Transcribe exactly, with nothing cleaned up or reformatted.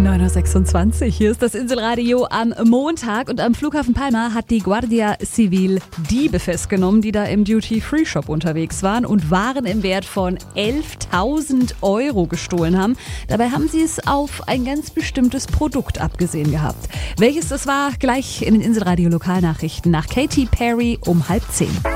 neun Uhr sechsundzwanzig, hier ist das Inselradio am Montag und am Flughafen Palma hat die Guardia Civil Diebe festgenommen, die da im Duty-Free-Shop unterwegs waren und Waren im Wert von elftausend Euro gestohlen haben. Dabei haben sie es auf ein ganz bestimmtes Produkt abgesehen gehabt. Welches das war, gleich in den Inselradio Lokalnachrichten nach Katy Perry um halb zehn.